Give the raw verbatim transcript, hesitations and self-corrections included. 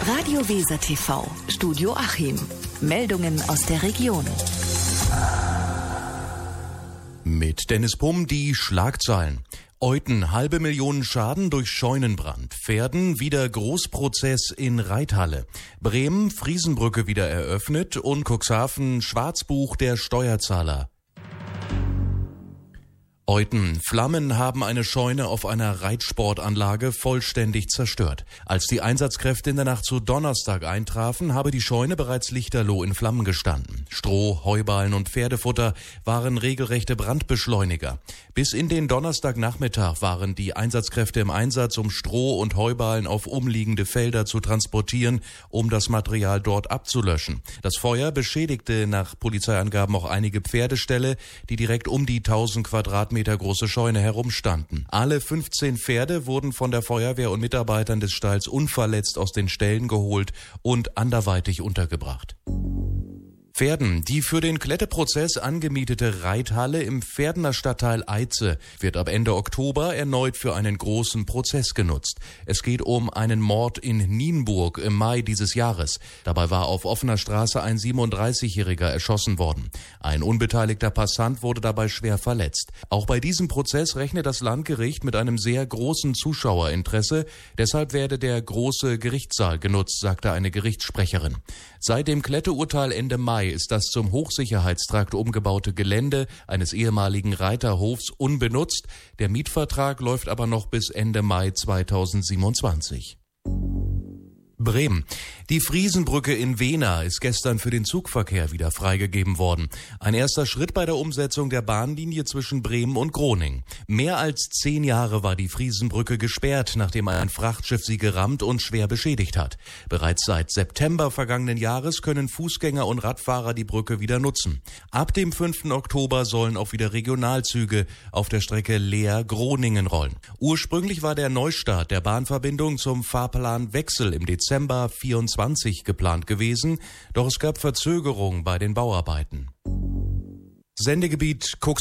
Radio Weser T V, Studio Achim. Meldungen aus der Region. Mit Dennis Pumm die Schlagzeilen. Euten, halbe Million Schaden durch Scheunenbrand. Verden, wieder Großprozess in Reithalle. Bremen, Friesenbrücke wieder eröffnet und Cuxhaven, Schwarzbuch der Steuerzahler. Euten. Flammen haben eine Scheune auf einer Reitsportanlage vollständig zerstört. Als die Einsatzkräfte in der Nacht zu Donnerstag eintrafen, habe die Scheune bereits lichterloh in Flammen gestanden. Stroh, Heuballen und Pferdefutter waren regelrechte Brandbeschleuniger. Bis in den Donnerstagnachmittag waren die Einsatzkräfte im Einsatz, um Stroh und Heuballen auf umliegende Felder zu transportieren, um das Material dort abzulöschen. Das Feuer beschädigte nach Polizeiangaben auch einige Pferdeställe, die direkt um die tausend Quadratmeter große Scheune herumstanden. Alle fünfzehn Pferde wurden von der Feuerwehr und Mitarbeitern des Stalls unverletzt aus den Ställen geholt und anderweitig untergebracht. Verden. Die für den Kletteprozess angemietete Reithalle im Verdener Stadtteil Eitze wird ab Ende Oktober erneut für einen großen Prozess genutzt. Es geht um einen Mord in Nienburg im Mai dieses Jahres. Dabei war auf offener Straße ein siebenunddreißigjähriger erschossen worden. Ein unbeteiligter Passant wurde dabei schwer verletzt. Auch bei diesem Prozess rechnet das Landgericht mit einem sehr großen Zuschauerinteresse. Deshalb werde der große Gerichtssaal genutzt, sagte eine Gerichtssprecherin. Seit dem Kletteurteil Ende Mai ist das zum Hochsicherheitstrakt umgebaute Gelände eines ehemaligen Reiterhofs unbenutzt. Der Mietvertrag läuft aber noch bis Ende Mai zweitausendsiebenundzwanzig. Bremen. Die Friesenbrücke in Wehna ist gestern für den Zugverkehr wieder freigegeben worden. Ein erster Schritt bei der Umsetzung der Bahnlinie zwischen Bremen und Groningen. Mehr als zehn Jahre war die Friesenbrücke gesperrt, nachdem ein Frachtschiff sie gerammt und schwer beschädigt hat. Bereits seit September vergangenen Jahres können Fußgänger und Radfahrer die Brücke wieder nutzen. Ab dem fünften Oktober sollen auch wieder Regionalzüge auf der Strecke Leer-Groningen rollen. Ursprünglich war der Neustart der Bahnverbindung zum Fahrplanwechsel im Dezember vierundzwanzig geplant gewesen, doch es gab Verzögerungen bei den Bauarbeiten. Sendegebiet Cuxhaven.